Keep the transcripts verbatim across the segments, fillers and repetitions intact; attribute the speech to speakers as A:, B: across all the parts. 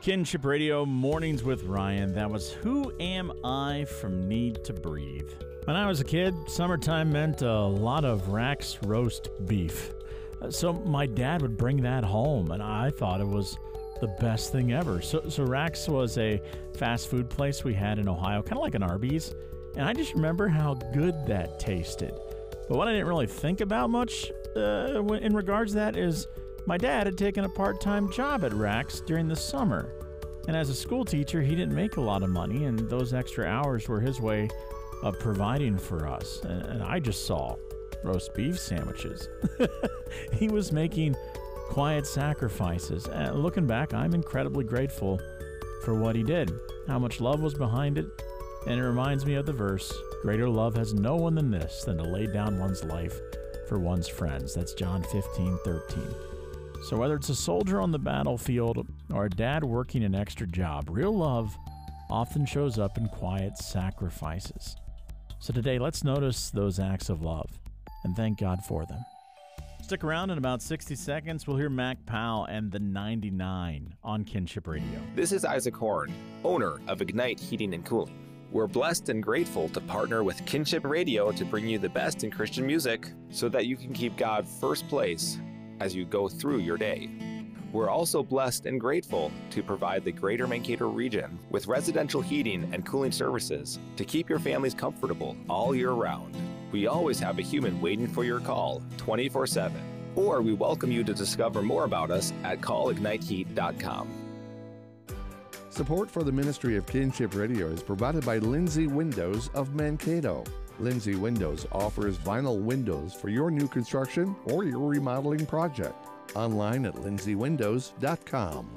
A: Kinship Radio, Mornings with Ryan. That was Who Am I from Need to Breathe. When I was a kid, summertime meant a lot of Rack's roast beef. So my dad would bring that home, and I thought it was the best thing ever. So, so Rack's was a fast food place we had in Ohio, kind of like an Arby's, and I just remember how good that tasted. But what I didn't really think about much uh, in regards to that is my dad had taken a part-time job at Rack's during the summer. And as a school teacher, he didn't make a lot of money, and those extra hours were his way of providing for us. And, and I just saw roast beef sandwiches. He was making quiet sacrifices. And looking back, I'm incredibly grateful for what he did, how much love was behind it. And it reminds me of the verse, "Greater love has no one than this, than to lay down one's life for one's friends." That's John fifteen thirteen. So whether it's a soldier on the battlefield or a dad working an extra job, real love often shows up in quiet sacrifices. So today, let's notice those acts of love and thank God for them. Stick around. In about sixty seconds, we'll hear Mac Powell and the ninety-nine on Kinship Radio.
B: This is Isaac Horn, owner of Ignite Heating and Cooling. We're blessed and grateful to partner with Kinship Radio to bring you the best in Christian music so that you can keep God first place as you go through your day. We're also blessed and grateful to provide the greater Mankato region with residential heating and cooling services to keep your families comfortable all year round. We always have a human waiting for your call twenty-four seven, or we welcome you to discover more about us at call ignite heat dot com.
C: Support for the ministry of Kinship Radio is provided by Lindsay Windows of Mankato. Lindsay Windows offers vinyl windows for your new construction or your remodeling project. Online at lindsay windows dot com.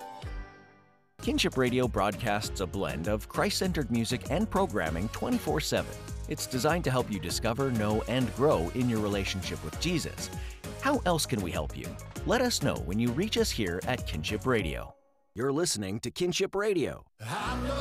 D: Kinship Radio broadcasts a blend of Christ-centered music and programming twenty-four seven. It's designed to help you discover, know, and grow in your relationship with Jesus. How else can we help you? Let us know when you reach us here at Kinship Radio. You're listening to Kinship Radio.